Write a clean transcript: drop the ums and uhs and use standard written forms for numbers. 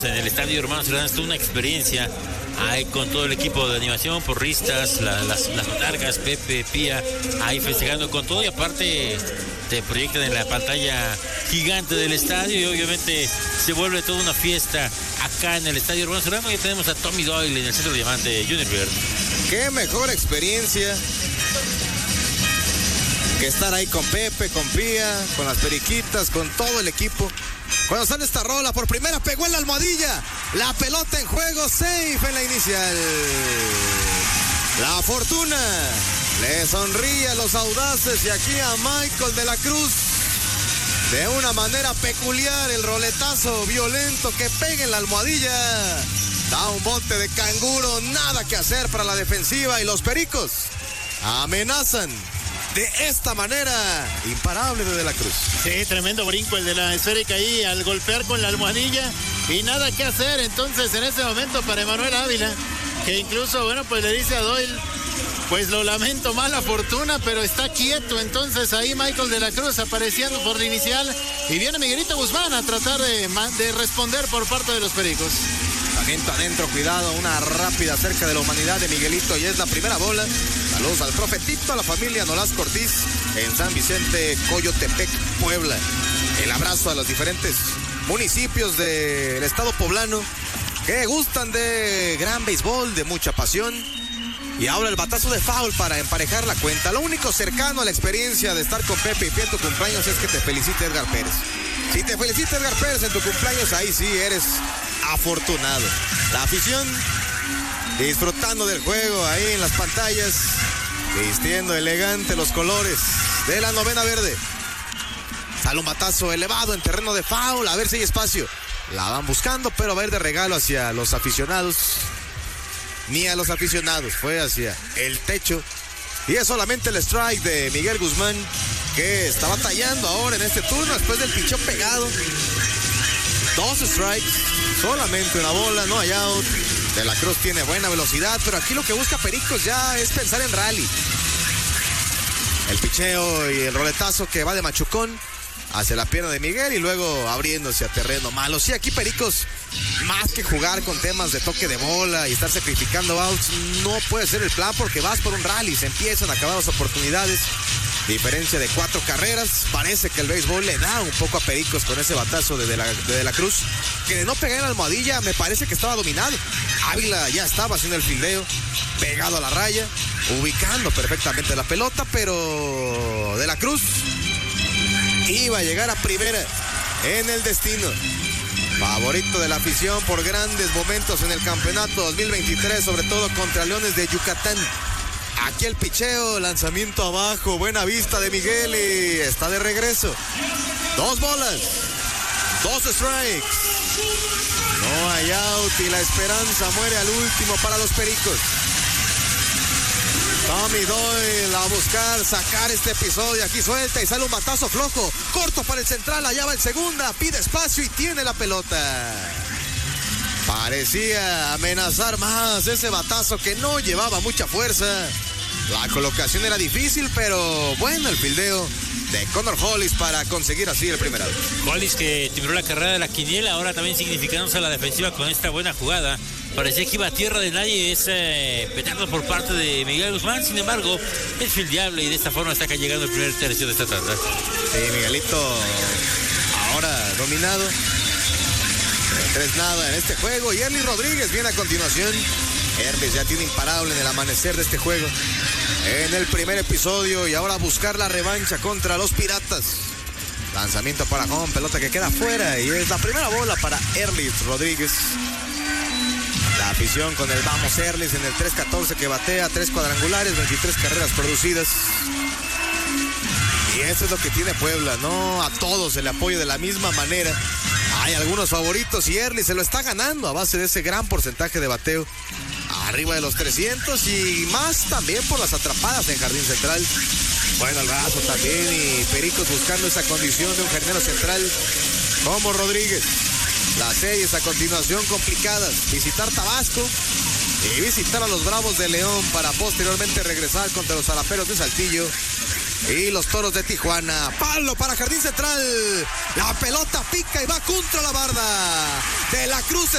En el estadio Hermanos Hernández tuvo una experiencia ahí con todo el equipo de animación, porristas, las largas, Pepe, Pía, ahí festejando con todo, y aparte te proyectan en la pantalla gigante del estadio y obviamente se vuelve toda una fiesta acá en el estadio Hermanos Hernández. Ya tenemos a Tommy Doyle en el centro de Diamante Junior Bird. Qué mejor experiencia que estar ahí con Pepe, con Pía, con las periquitas, con todo el equipo. Cuando sale esta rola, por primera pegó en la almohadilla. La pelota en juego, safe en la inicial. La fortuna le sonríe a los audaces y aquí a Michael de la Cruz. De una manera peculiar, el roletazo violento que pega en la almohadilla. Da un bote de canguro, nada que hacer para la defensiva y los pericos amenazan. De esta manera, imparable de la Cruz. Sí, tremendo brinco el de la esférica ahí al golpear con la almohadilla y nada que hacer. Entonces, en ese momento para Emanuel Ávila, que incluso, bueno, pues le dice a Doyle, pues lo lamento, mala fortuna, pero está quieto. Entonces ahí Michael de la Cruz apareciendo por la inicial y viene Miguelito Guzmán a tratar de responder por parte de los pericos. Talento adentro, cuidado, una rápida cerca de la humanidad de Miguelito y es la primera bola. Saludos al profetito, a la familia Nolasco Ortiz en San Vicente, Coyotepec, Puebla. El abrazo a los diferentes municipios del estado poblano que gustan de gran béisbol, de mucha pasión. Y ahora el batazo de foul para emparejar la cuenta. Lo único cercano a la experiencia de estar con Pepe y Pía en tu cumpleaños es que te felicite Edgar Pérez. Si te felicita Edgar Pérez en tu cumpleaños, ahí sí eres afortunado. La afición disfrutando del juego ahí en las pantallas, vistiendo elegante los colores de la novena verde. Sale un batazo elevado en terreno de foul, a ver si hay espacio. La van buscando, pero va a ir de regalo hacia los aficionados. Ni a los aficionados, fue hacia el techo. Y es solamente el strike de Miguel Guzmán, que está batallando ahora en este turno después del picheo pegado. 2 strikes, solamente una bola, no hay out. De la Cruz tiene buena velocidad, pero aquí lo que busca Pericos ya es pensar en rally. El picheo y el roletazo que va de machucón hacia la pierna de Miguel y luego abriéndose a terreno malo. Sí, aquí Pericos, más que jugar con temas de toque de bola y estar sacrificando outs, no puede ser el plan porque vas por un rally, se empiezan a acabar las oportunidades. Diferencia de 4 carreras, parece que el béisbol le da un poco a Pericos con ese batazo de la Cruz, que de no pegar en la almohadilla me parece que estaba dominado. Ávila ya estaba haciendo el fildeo, pegado a la raya, ubicando perfectamente la pelota, pero de la Cruz iba a llegar a primera en el destino. Favorito de la afición por grandes momentos en el campeonato 2023, sobre todo contra Leones de Yucatán. Aquí el picheo, lanzamiento abajo, buena vista de Miguel y está de regreso. 2 bolas, 2 strikes. No hay out y la esperanza muere al último para los Pericos. Tommy Doyle a buscar sacar este episodio. Aquí suelta y sale un batazo flojo. Corto para el central, allá va el segunda. Pide espacio y tiene la pelota. Parecía amenazar más ese batazo que no llevaba mucha fuerza. La colocación era difícil, pero bueno, el fildeo de Connor Hollis para conseguir así el primer out. Hollis que timbró la carrera de la quiniela, ahora también significándose a la defensiva con esta buena jugada. Parecía que iba a tierra de nadie ese petardo por parte de Miguel Guzmán, sin embargo, es fildeable y de esta forma está acá llegando el primer tercio de esta tanda. Sí, Miguelito ahora dominado. 3-0 en este juego y Erly Rodríguez viene a continuación. Erly ya tiene imparable en el amanecer de este juego. En el primer episodio y ahora buscar la revancha contra los Piratas. Lanzamiento para home, pelota que queda fuera y es la primera bola para Erly Rodríguez. La afición con el vamos Erlis en el 3-14 que batea, 3 cuadrangulares, 23 carreras producidas. Y eso es lo que tiene Puebla, no a todos se le apoya de la misma manera. Hay algunos favoritos y Erlis se lo está ganando a base de ese gran porcentaje de bateo. Arriba de los 300 y más también por las atrapadas en Jardín Central. Bueno, el brazo también y Pericos buscando esa condición de un jardinero central como Rodríguez. Las series a continuación complicadas. Visitar Tabasco y visitar a los Bravos de León para posteriormente regresar contra los Zaraperos de Saltillo y los Toros de Tijuana. Palo para Jardín Central. La pelota pica y va contra la barda. De la Cruz